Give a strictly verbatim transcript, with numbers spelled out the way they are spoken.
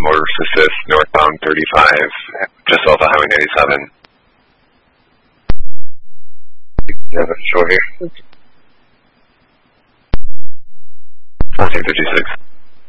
motor assist, northbound thirty-five, just south of Highway ninety-seven. You have a show here? fourteen fifty-six.